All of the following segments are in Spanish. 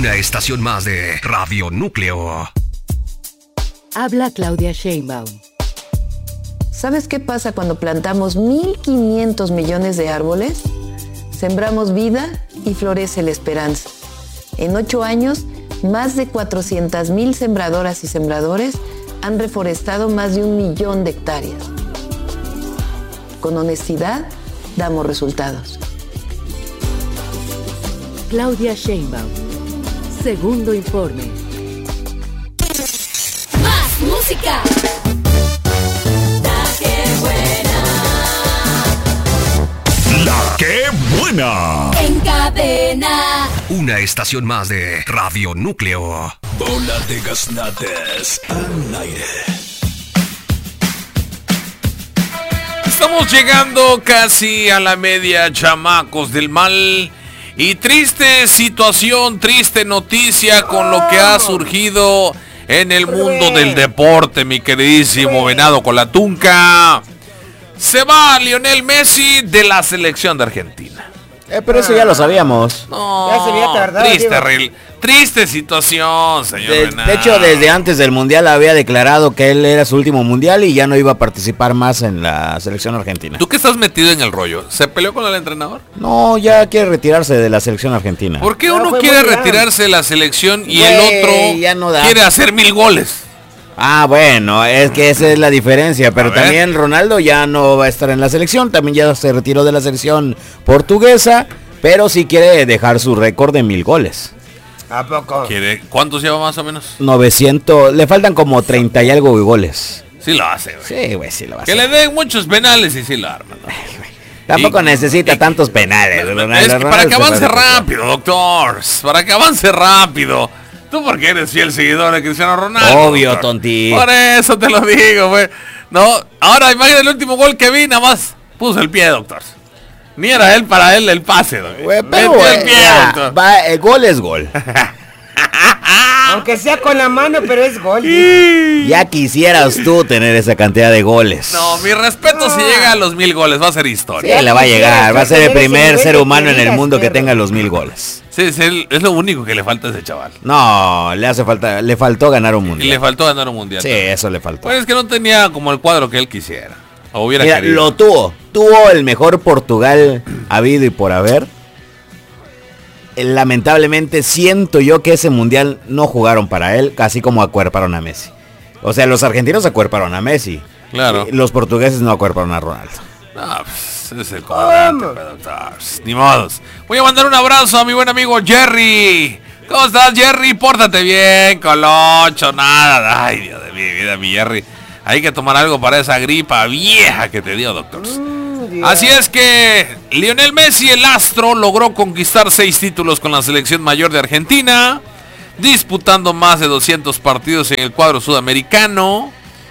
Una estación más de Radio Núcleo. Habla Claudia Sheinbaum. ¿Sabes qué pasa cuando plantamos 1.500 millones de árboles? Sembramos vida y florece la esperanza. En 8 años, más de 400,000 sembradoras y sembradores han reforestado más de 1 millón de hectáreas. Con honestidad, damos resultados. Claudia Sheinbaum. Segundo informe. Más música. La que buena. La que buena. En cadena. Una estación más de Radio Núcleo. Bola de gaznates al aire. Estamos llegando casi a la media, chamacos del mal. Y triste situación, triste noticia con lo que ha surgido en el mundo del deporte, mi queridísimo Venado con la Tunca. Se va Lionel Messi de la selección de Argentina. Pero eso ya lo sabíamos. No, Ya se había tardado, triste situación, señor Venado. De hecho, desde antes del Mundial había declarado que él era su último Mundial y ya no iba a participar más en la selección argentina. ¿Tú que estás metido en el rollo? ¿Se peleó con el entrenador? No, ya quiere retirarse de la selección argentina. ¿Por qué No, uno fue quiere muy grande. retirarse de la selección y Güey, el otro ya no da. quiere hacer 1000 goles? Ah, bueno, es que esa es la diferencia. Pero A ver. también Ronaldo ya no va a estar en la selección. También ya se retiró de la selección portuguesa. Pero sí quiere dejar su récord de 1000 goles. ¿A poco? ¿Cuántos lleva más o menos? 900, le faltan como 30 y algo de goles. Sí lo hace, güey. Sí, güey, sí lo va a Que hacer. le den muchos penales y sí lo arman, ¿no? Tampoco Y- necesita tantos penales. Ronaldo. Es que para Ronaldo que se avance puede- rápido, doctor. Para que avance rápido. Tú porque eres fiel seguidor de Cristiano Ronaldo. Obvio, doctor. tonti. Por eso te lo digo, güey. No, ahora imagina el último gol que vi, nada más puso el pie, doctor. Ni era él para él el pase, doctor. Güey, pero Metió el güey, pie, ya, doctor. el gol es gol. Aunque sea con la mano, pero es gol. Ya quisieras tú tener esa cantidad de goles. No, mi respeto si llega a los 1000 goles, va a ser Sí, historia. le va a llegar. Va a ser el primer ser humano en el digas, mundo que perro. tenga los 1000 goles. Sí, es lo único que le falta a ese chaval. No, le faltó ganar un Y le mundial. faltó ganar un mundial. Sí, eso le faltó. Pues es que no tenía como el cuadro que él quisiera. O hubiera Mira, querido. lo tuvo el mejor Portugal habido y por haber. Lamentablemente siento yo que ese mundial no jugaron para él, casi como acuerparon a Messi. O sea, los argentinos acuerparon a Messi. Claro. Los portugueses no acuerparon a Ronaldo. No, pues, es el comandante, pero, doctor, ni modos. Voy a mandar un abrazo a mi buen amigo Jerry. ¿Cómo estás, Jerry? Pórtate bien, colocho, nada. Ay, Dios de mi vida, mi Jerry. Hay que tomar algo para esa gripa vieja que te dio, doctor. Así es que Lionel Messi, el astro, logró conquistar 6 títulos con la selección mayor de Argentina, disputando más de 200 partidos en el cuadro sudamericano.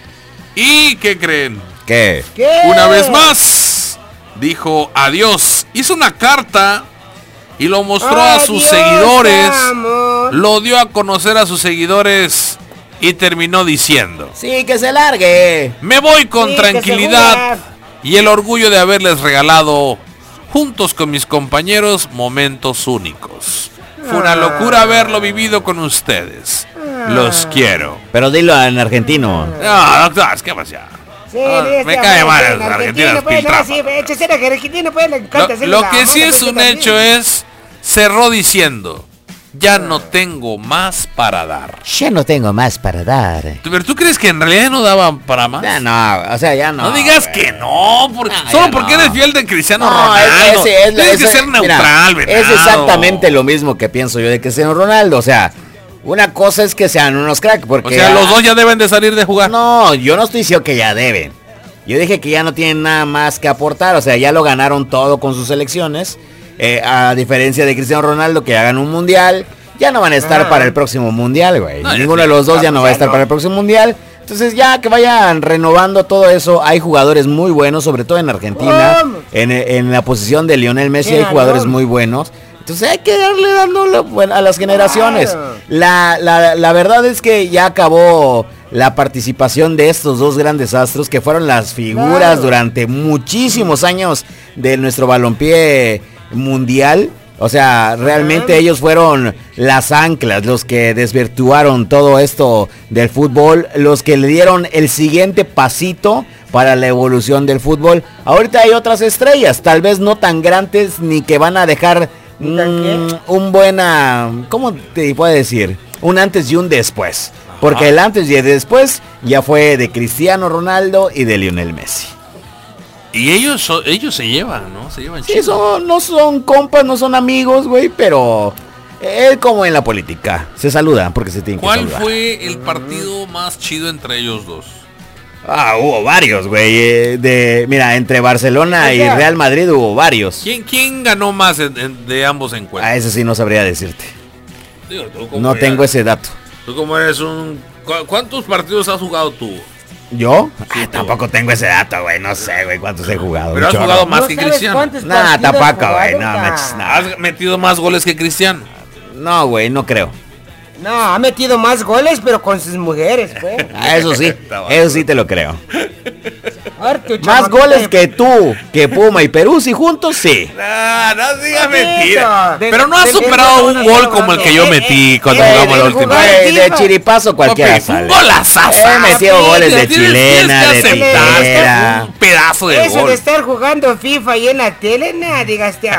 ¿Y qué creen? ¿Qué? Una vez más, dijo adiós. Hizo una carta y lo mostró a sus Adiós, seguidores. amor. Lo dio a conocer a sus seguidores y terminó diciendo: Sí, que se largue. me voy con Sí, que se tranquilidad muera. y el orgullo de haberles regalado, juntos con mis compañeros, momentos únicos. Fue una locura haberlo vivido con ustedes. Los quiero. Pero dilo en argentino. No, doctor, ¿qué pasa? Sí, Me cae mal las argentinas piltrafas. Sí, hechicera que argentino, pues le encanta hacerle Lo la que sí onda, es pues, un también. hecho es, cerró diciendo: ya no tengo más para dar. Ya no tengo más para dar. Pero ¿tú crees que en realidad no daban para más? Ya no, o sea, ya no. No digas güey. que no, porque, No, solo ya porque no. eres fiel de Cristiano No, Ronaldo. ese Tienes que ser mira, neutral, Venado. es exactamente lo mismo que pienso yo de Cristiano Ronaldo. O sea, una cosa es que sean unos cracks, porque O sea, los dos ya deben de salir de jugar. No, yo no estoy diciendo que ya deben. Yo dije que ya no tienen nada más que aportar. O sea, ya lo ganaron todo con sus selecciones. A diferencia de Cristiano Ronaldo, que hagan un mundial. Ya no van a estar para el próximo mundial, güey. No, ya Ninguno sí. de los dos ya no va a estar para el próximo mundial. Entonces ya que vayan renovando todo eso. Hay jugadores muy buenos, sobre todo en Argentina. ¿Cómo? En la posición de Lionel Messi hay Claro. jugadores muy buenos. Entonces hay que darle dándolo a las generaciones. Claro. La verdad es que ya acabó la participación de estos dos grandes astros que fueron las figuras Claro. durante muchísimos años de nuestro balompié mundial. O sea, realmente ellos fueron las anclas, los que desvirtuaron todo esto del fútbol, los que le dieron el siguiente pasito para la evolución del fútbol. Ahorita hay otras estrellas, tal vez no tan grandes ni que van a dejar un buena, ¿cómo te puedo decir? Un antes y un después. Porque el antes y el después ya fue de Cristiano Ronaldo y de Lionel Messi. Y ellos se llevan, ¿no? Se llevan Sí, chido. no son compas, no son amigos, güey, pero es como en la política. Se saludan porque se tienen que ¿Cuál saludar. fue el partido más chido entre ellos dos? Hubo varios, güey. Mira, entre Barcelona y Real Madrid hubo varios. ¿Quién ganó más de ambos encuentros? A eso sí no sabría decirte. Digo, tú como No tengo ese dato. Tú como eres un... ¿Cuántos partidos has jugado tú? ¿Yo? Tampoco tengo ese dato, güey. No sé, güey, cuántos he jugado. Pero has jugado más que Cristiano. Nah, tampoco, güey. No, manches, nah. ¿Has metido más goles que Cristiano? No, güey, no creo. No, ha metido más goles, pero con sus mujeres, pues. Eso sí te lo creo. Harto Más chamaquita goles de- que tú, que Puma y Perú, si juntos, sí. No digas Papito, mentira. de- Pero no has de- superado de- un de- gol de- como el de- que yo de- metí cuando de- jugamos la de- última jugar- vez. Güey, de chiripazo cualquiera Papi, un sale. golazazo. He metido goles de Tienes chilena, que de aceptar que tijera. fue un pedazo de Eso de gol. estar jugando FIFA y en la tele, nada, digaste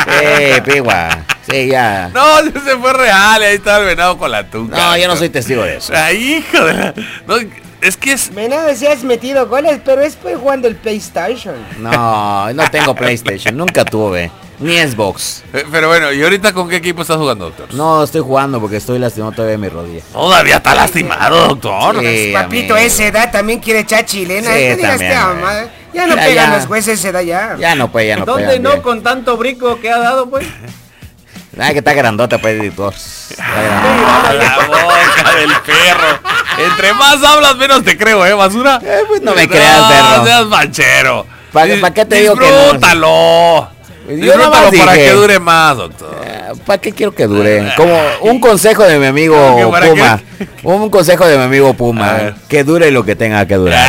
Pigua. Sí, ya. No, ese fue real. Ahí estaba el venado con la tuca. No, yo no soy testigo de eso. Ay, hijo de la... No, es que es... Menos si has metido goles, pero es pues jugando el PlayStation. No tengo PlayStation, nunca tuve. Ni Xbox. Pero bueno, ¿y ahorita con qué equipo estás jugando, doctor? No estoy jugando porque estoy lastimado todavía de mi rodilla. Todavía está lastimado, doctor. Sí, Papito, amigo. esa edad también quiere echar chilena. Sí, ¿Qué digaste, también, mamá? güey. Ya no Ya, pegan ya. los jueces esa edad ya. Ya no puede, ¿Dónde pegan no bien. con tanto brico que ha dado, pues? Ay, que está grandota, pues, editor. Está grandota. La boca del perro. Entre más hablas, menos te creo, basura. Pues no me creas, perro. No seas manchero. ¿Pa' qué te digo que no? Disfrútalo. Yo Disfrútalo nomás para dije. que dure más, doctor. ¿Para qué quiero que dure? Como un consejo de mi amigo ¿Qué, para Puma. qué? Un consejo de mi amigo A Puma. ver. Que dure lo que tenga que durar.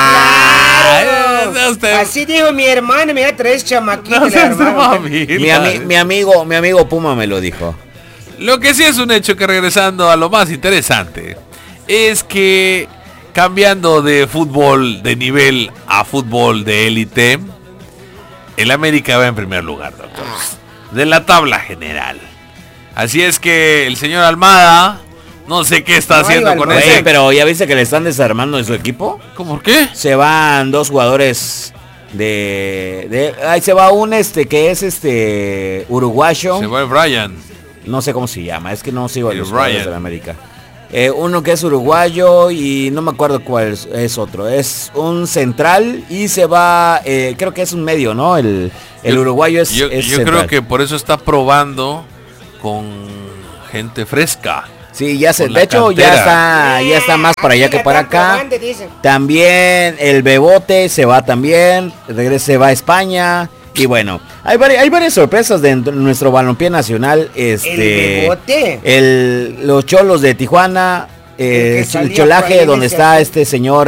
Sea usted- Así dijo mi hermano, mira, tres chamaquitos. No el seas hermano. mamita. Mi amigo Puma me lo dijo. Lo que sí es un hecho que, regresando a lo más interesante, es que cambiando de fútbol de nivel a fútbol de élite, el América va en primer lugar, doctor, de la tabla general. Así es que el señor Almada, no sé qué está No, haciendo Iván, con no. ese. Oye, pero ya viste que le están desarmando en su equipo. ¿Cómo por qué? Se van dos jugadores ahí se va un que es uruguayo. Se va el Brian. No sé cómo se llama, es que no sigo a El los jugadores Brian. de la América. Uno que es uruguayo y no me acuerdo cuál es otro. Es un central y se va, creo que es un medio, ¿no? El uruguayo es Yo central. creo que por eso está probando con gente fresca. Sí, ya se, con la de hecho cantera. ya está más para allá que para acá. Probando, dicen. También el Bebote se va también, se va a España. Y bueno, hay varias sorpresas de nuestro balompié nacional. El Bebote. Los Cholos de Tijuana, que el salía por ahí Cholaje, en donde ese está azul. este señor,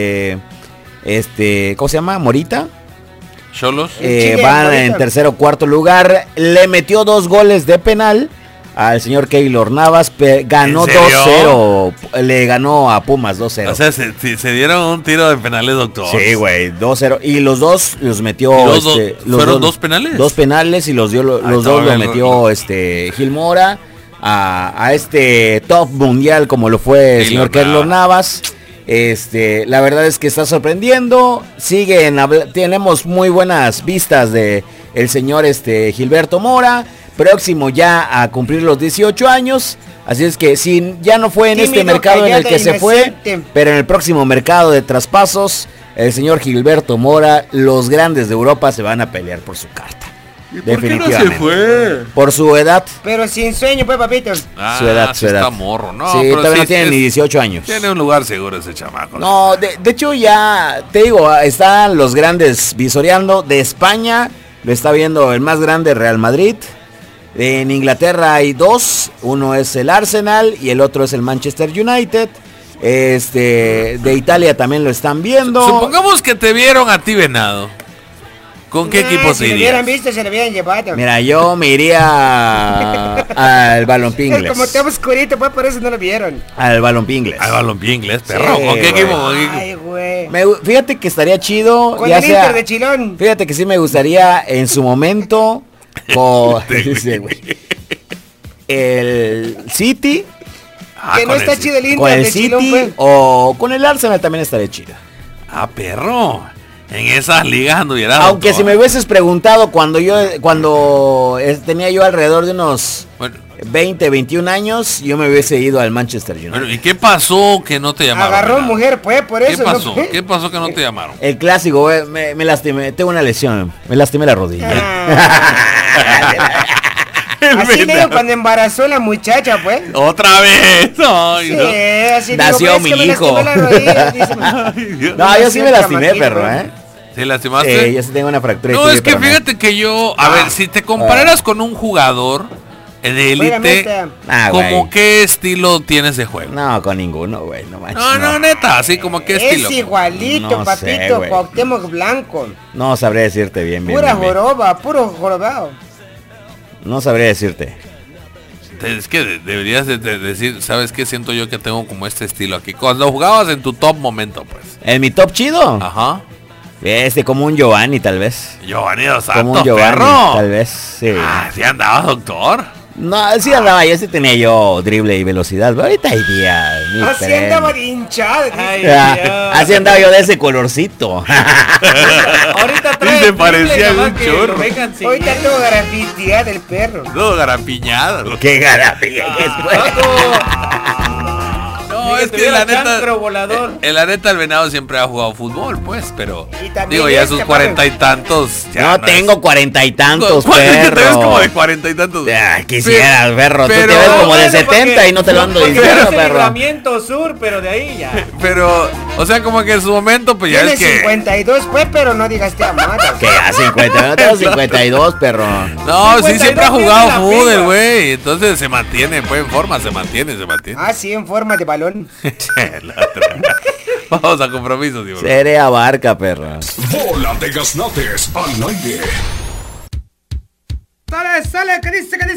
¿cómo se llama? Morita. Cholos. Chile, Van Morita. en tercer o cuarto lugar. Le metió 2 goles de penal al señor Keylor Navas. Ganó ¿En serio? 2-0. Le ganó a Pumas 2-0. O sea, se dieron un tiro de penales, doctor. Sí, güey, 2-0. Y los dos los metió. ¿Y los dos fueron dos penales? 2 penales y los dos estaba lo bien, metió Gil Mora a este top mundial como lo fue el señor Keylor Navas. La verdad es que está sorprendiendo. Tenemos muy buenas vistas de el señor Gilberto Mora, próximo ya a cumplir los 18 años. Así es que ya no fue en este Tímido, mercado en el callado, que se fue, inocente. pero en el próximo mercado de traspasos, el señor Gilberto Mora, los grandes de Europa se van a pelear por su carta. Definitivamente. fue? Por su edad. Pero sin sueño, pues, papito. Su edad, su edad. Está morro, ¿no? Sí, pero todavía no tiene es- ni 18 años. Tiene un lugar seguro ese chamaco. No, de hecho ya, te digo, están los grandes visoreando. De España lo está viendo el más grande, Real Madrid. En Inglaterra hay 2, uno es el Arsenal y el otro es el Manchester United. De Italia también lo están viendo. Supongamos que te vieron a ti, venado, ¿Con qué equipo Si te lo hubieran irías? visto, se lo hubieran llevado. Mira, yo me iría al balompié Es inglés. como está oscurito, pues por eso no lo vieron. Al balompié inglés. Al balompié inglés, perro. Sí, ¿Con qué güey. equipo? ¿Con qué equipo? Ay, güey. Fíjate que estaría chido. Con ya el sea, Inter de Chilón. Fíjate que sí me gustaría en su momento con ese, güey, el City, Ah, Que no con está el- chido el con Inter el de Chilón, City pues. o con el Arsenal también estaría chido. Ah, perro. En esas ligas anduvieras. Aunque doctor. si me hubieses preguntado cuando tenía yo alrededor de unos Bueno, 20, 21 años, yo me hubiese ido al Manchester United. bueno, ¿y qué pasó que no te llamaron? Agarró Venado? mujer, pues, por ¿Qué eso. pasó? ¿no? ¿Qué pasó que no te llamaron? El clásico, güey, me lastimé, tengo una lesión, me lastimé la rodilla. Así le digo cuando embarazó la muchacha, pues. Otra vez. Ay, Sí, no. así Nació digo, mi es que me hijo. lastimé la rodilla, dice. Ay, Dios. No, yo sí me lastimé, Chamaquito, perro, güey. ¿eh? ¿Sí lastimaste? Sí, yo sí tengo una fractura. de No, tibia es que peroné. fíjate que yo, a ver, si te compararas con un jugador de élite, Obviamente. ¿como güey. qué estilo tienes de juego? No, con ninguno, güey, no manches. No, neta, así como qué estilo. Es igualito, No sé, papito, güey. Cuauhtémoc Blanco. No sabré decirte bien, bien, Pura bien, bien. joroba, puro jorobado. No sabré decirte. Es que deberías de decir, ¿sabes qué? Siento yo que tengo como este estilo aquí. Cuando jugabas en tu top momento, pues. ¿En mi top chido? Ajá. Como un Giovanni, tal vez. Giovanni Dos Como un Santos, Giovanni, perro. tal vez, sí. Ah, sí andaba, doctor. No, sí andaba, yo sí tenía yo drible y velocidad, pero ahorita hay días. ni Así tren. andaba de hinchado. Así andaba yo de ese colorcito. Ahorita trae Se triple, parecía nomás un que chorro. lo vengan sin- Ahorita tengo grafiteado el perro. Todo garapiñado. Qué garapilla que No, es que tuviera la neta. chancro volador. En la neta, el venado siempre ha jugado fútbol, pues, pero. Y también Digo, ya sus este, 40 y tantos. ya No es- tengo 40 y tantos, ¿Cuánto te ves perro. como de 40 y tantos? Quisieras, perro. Tú te pero- ves como de Bueno, 70 porque- y no te lo ando porque diciendo, es el perro. libramiento sur, pero de ahí ya. Pero, o sea, como que en su momento, pues ya Tiene es que. 52, pues, pero no digas te amada. Que a 50, no tengo 52, perro. No, sí, 52 siempre ha tiene jugado la fútbol, pinga. güey. Entonces se mantiene, pues, en forma, se mantiene. Ah, sí, en forma de balón. La otra. Vamos a compromisos, tío. Seré abarca, perro. Bola de gaznates al aire. Sale, sale, que dice,